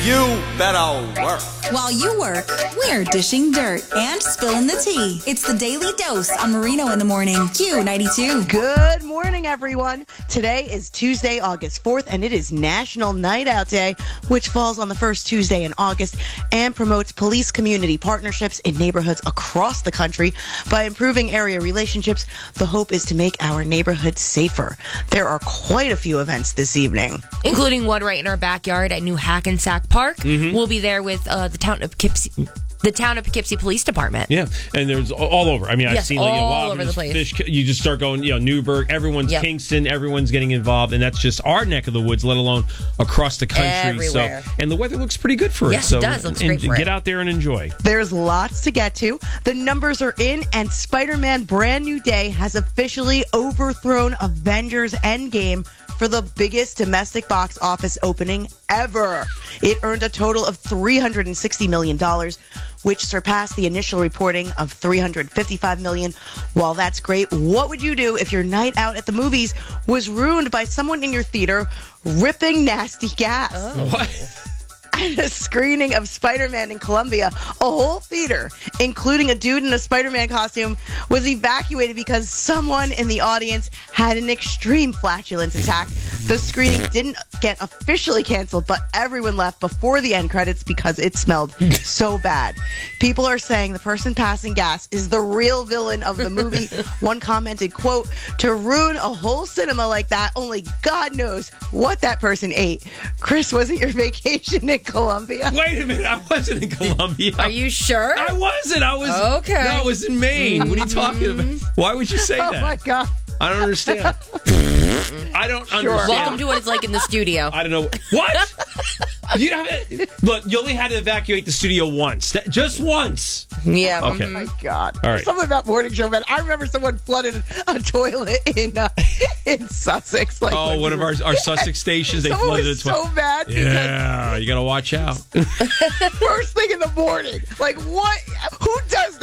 You better work. While you work, we're dishing dirt and spilling the tea. It's the Daily Dose on Marino in the Morning. Q92. Good morning, everyone. Today is Tuesday, August 4th, and it is National Night Out Day, which falls on the first Tuesday in August and promotes police-community partnerships in neighborhoods across the country. By improving area relationships, the hope is to make our neighborhoods safer. There are quite a few events this evening, including one right in our backyard at New Hackensack Park. We'll be there with the town of Poughkeepsie Police Department. Yeah, and there's all over. I mean, I've seen all over the place. Fish, you just start going, Newburgh, everyone's Kingston, everyone's getting involved, and that's just our neck of the woods, let alone across the country. Everywhere. So, and the weather looks pretty good for it. Yes, So, it does. Looks great for get it. out there and enjoy. There's lots to get to. The numbers are in, and Spider-Man Brand New Day has officially overthrown Avengers Endgame for the biggest domestic box office opening ever. It earned a total of $360 million, which surpassed the initial reporting of $355 million. While that's great, what would you do if your night out at the movies was ruined by someone in your theater ripping nasty gas? What? At a screening of Spider-Man in Columbia, a whole theater, including a dude in a Spider-Man costume, was evacuated because someone in the audience had an extreme flatulence attack. The screening didn't get officially canceled, but everyone left before the end credits because it smelled so bad. People are saying the person passing gas is the real villain of the movie. One commented, quote, "To ruin a whole cinema like that, only God knows what that person ate." Chris, wasn't your vacation in Columbia? Wait a minute, I wasn't in Columbia. Are you sure? I wasn't. I was okay. No, I was in Maine. What are you talking about? Why would you say that? Oh my God. I don't understand. I don't understand. Welcome to what it's like in the studio. I don't know. What? Look, you only had to evacuate the studio once. Just once. Yeah. Okay. Oh my God. All right. Something about morning show, man. I remember someone flooded a toilet in Sussex. Like, One of our Sussex stations, they someone flooded was a toilet. so bad. Yeah, you got to watch out. First thing in the morning. Like, what? Who does that?